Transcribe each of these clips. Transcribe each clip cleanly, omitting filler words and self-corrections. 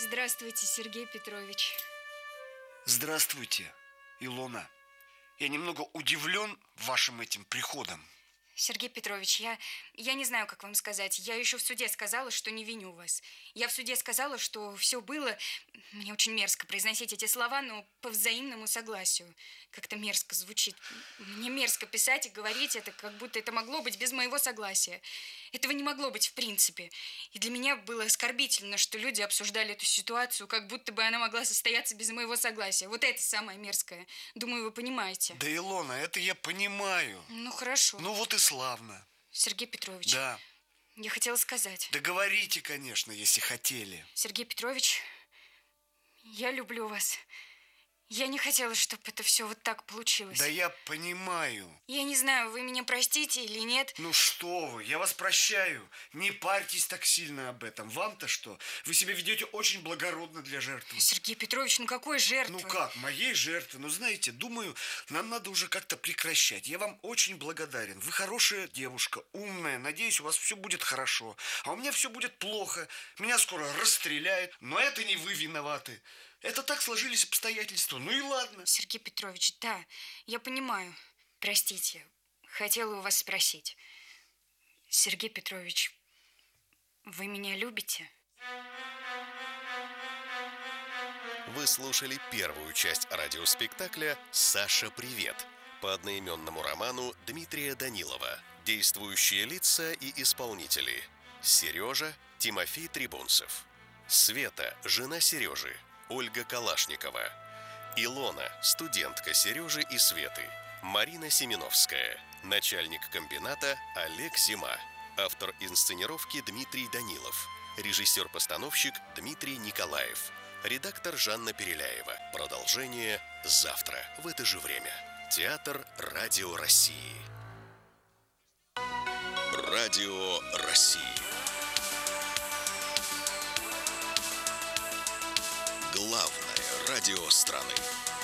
Здравствуйте, Сергей Петрович. Здравствуйте, Илона. Я немного удивлен вашим этим приходом. Сергей Петрович, я не знаю, как вам сказать. Я еще в суде сказала, что не виню вас. Я в суде сказала, что все было... Мне очень мерзко произносить эти слова, но по взаимному согласию. Как-то мерзко звучит. Мне мерзко писать и говорить это, как будто это могло быть без моего согласия. Этого не могло быть в принципе. И для меня было оскорбительно, что люди обсуждали эту ситуацию, как будто бы она могла состояться без моего согласия. Вот это самое мерзкое. Думаю, вы понимаете. Да, Илона, это я понимаю. Ну, хорошо. Ну вот и славно. Сергей Петрович. Да. Я хотела сказать. Да говорите, конечно, если хотели. Сергей Петрович, я люблю вас. Я не хотела, чтобы это все вот так получилось. Да я понимаю. Я не знаю, вы меня простите или нет. Ну что вы, я вас прощаю. Не парьтесь так сильно об этом. Вам-то что? Вы себя ведете очень благородно для жертвы. Сергей Петрович, ну какой жертвы? Ну как, моей жертвы? Ну знаете, думаю, нам надо уже как-то прекращать. Я вам очень благодарен. Вы хорошая девушка, умная. Надеюсь, у вас все будет хорошо. А у меня все будет плохо. Меня скоро расстреляют. Но это не вы виноваты. Это так сложились обстоятельства. Ну и ладно. Сергей Петрович, да, я понимаю. Простите, хотела у вас спросить. Сергей Петрович, вы меня любите? Вы слушали первую часть радиоспектакля «Саша, привет» по одноименному роману Дмитрия Данилова. Действующие лица и исполнители: Сережа – Тимофей Трибунцев, Света – жена Сережи, Ольга Калашникова, Илона – студентка Сережи и Светы, Марина Семеновская, начальник комбината Олег Зима, автор инсценировки Дмитрий Данилов, режиссер-постановщик Дмитрий Николаев, редактор Жанна Переляева. Продолжение завтра в это же время. Театр Радио России. Радио России. Главное радио страны.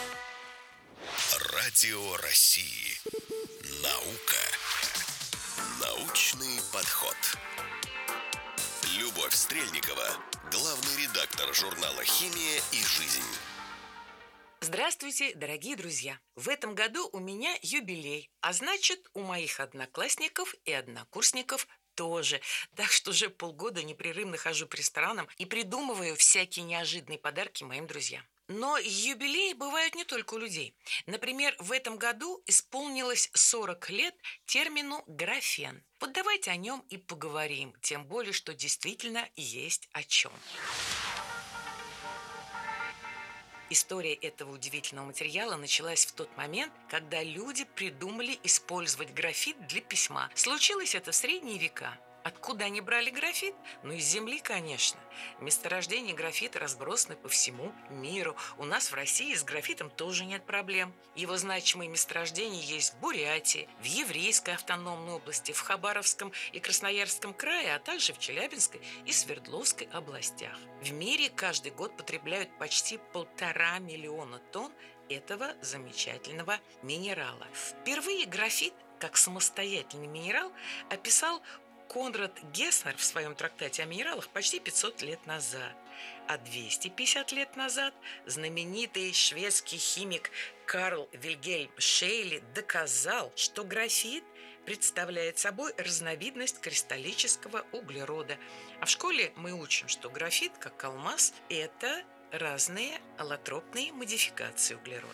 Радио России. Наука. Научный подход. Любовь Стрельникова, главный редактор журнала «Химия и жизнь». Здравствуйте, дорогие друзья! В этом году у меня юбилей, а значит, у моих одноклассников и однокурсников тоже. Так что уже полгода непрерывно хожу по ресторанам и придумываю всякие неожиданные подарки моим друзьям. Но юбилеи бывают не только у людей. Например, в этом году исполнилось 40 лет термину «графен». Вот давайте о нем и поговорим, тем более, что действительно есть о чем. История этого удивительного материала началась в тот момент, когда люди придумали использовать графит для письма. Случилось это в средние века. Откуда они брали графит? Ну, из земли, конечно. Месторождения графита разбросаны по всему миру. У нас в России с графитом тоже нет проблем. Его значимые месторождения есть в Бурятии, в Еврейской автономной области, в Хабаровском и Красноярском крае, а также в Челябинской и Свердловской областях. В мире каждый год потребляют почти 1,5 миллиона тонн этого замечательного минерала. Впервые графит, как самостоятельный минерал, описал Конрад Геснер в своем трактате о минералах почти 500 лет назад. А 250 лет назад знаменитый шведский химик Карл Вильгельм Шейли доказал, что графит представляет собой разновидность кристаллического углерода. А в школе мы учим, что графит, как алмаз, это разные аллотропные модификации углерода.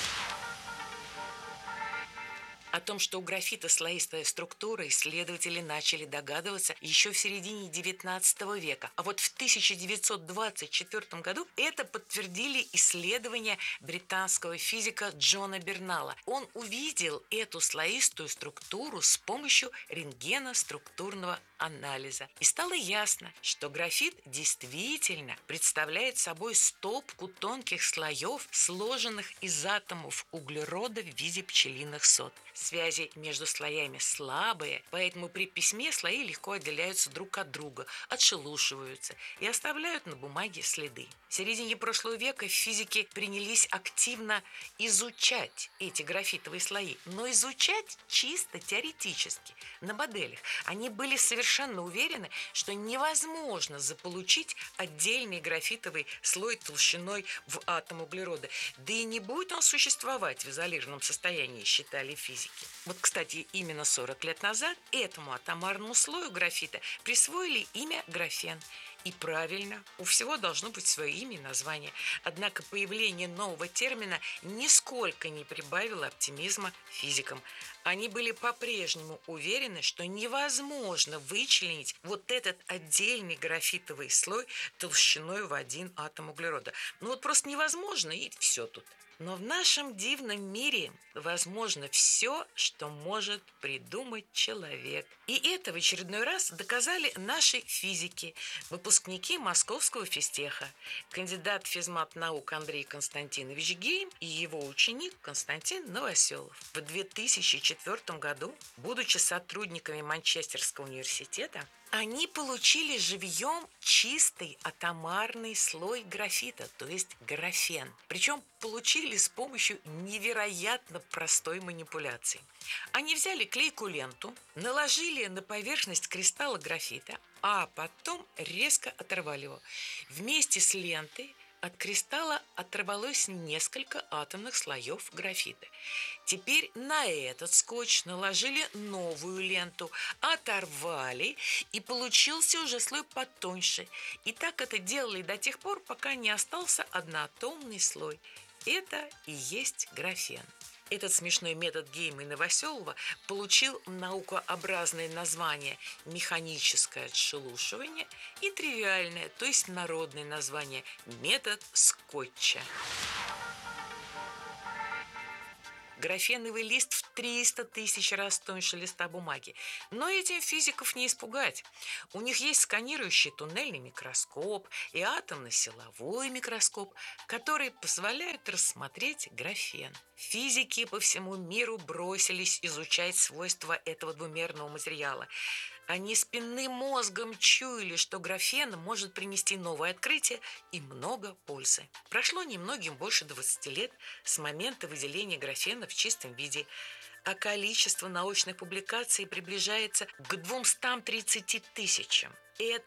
О том, что у графита слоистая структура, исследователи начали догадываться еще в середине XIX века. А вот в 1924 году это подтвердили исследования британского физика Джона Бернала. Он увидел эту слоистую структуру с помощью рентгеноструктурного анализа. И стало ясно, что графит действительно представляет собой стопку тонких слоев, сложенных из атомов углерода в виде пчелиных сот. Связи между слоями слабые, поэтому при письме слои легко отделяются друг от друга, отшелушиваются и оставляют на бумаге следы. В середине прошлого века физики принялись активно изучать эти графитовые слои, но изучать чисто теоретически, на моделях. Они были совершенно уверены, что невозможно заполучить отдельный графитовый слой толщиной в атом углерода. Да и не будет он существовать в изолированном состоянии, считали физики. Вот, кстати, именно 40 лет назад этому атомарному слою графита присвоили имя графен. И правильно, у всего должно быть свое имя и название. Однако появление нового термина нисколько не прибавило оптимизма физикам. Они были по-прежнему уверены, что невозможно вычленить вот этот отдельный графитовый слой толщиной в 1 атом углерода. Ну вот просто невозможно, и все тут. Но в нашем дивном мире возможно все, что может придумать человек. И это в очередной раз доказали наши физики, выпускники Московского физтеха, кандидат физмат-наук Андрей Константинович Гейм и его ученик Константин Новоселов. В 2004 году, будучи сотрудниками Манчестерского университета, они получили живьем чистый атомарный слой графита, то есть графен. Причем получили с помощью невероятно простой манипуляции. Они взяли клейкую ленту, наложили на поверхность кристалла графита, а потом резко оторвали его. Вместе с лентой от кристалла оторвалось несколько атомных слоев графита. Теперь на этот скотч наложили новую ленту, оторвали, и получился уже слой потоньше. И так это делали до тех пор, пока не остался одноатомный слой. Это и есть графен. Этот смешной метод Гейма и Новоселова получил наукообразное название «механическое отшелушивание» и тривиальное, то есть народное название «метод скотча». Графеновый лист в 300 тысяч раз тоньше листа бумаги. Но этим физиков не испугать. У них есть сканирующий туннельный микроскоп и атомно-силовой микроскоп, которые позволяют рассмотреть графен. Физики по всему миру бросились изучать свойства этого двумерного материала. Они спинным мозгом чуяли, что графен может принести новое открытие и много пользы. Прошло немногим больше 20 лет с момента выделения графена в чистом виде, а количество научных публикаций приближается к 230 тысячам. Это